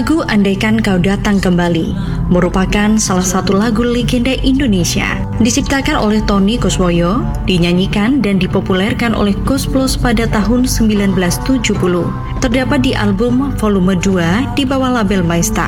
Lagu Andaikan Kau Datang Kembali merupakan salah satu lagu legenda Indonesia. Diciptakan oleh Tony Kuswoyo, dinyanyikan dan dipopulerkan oleh Koes Plus pada tahun 1970. Terdapat di album volume 2 di bawah label MyStar.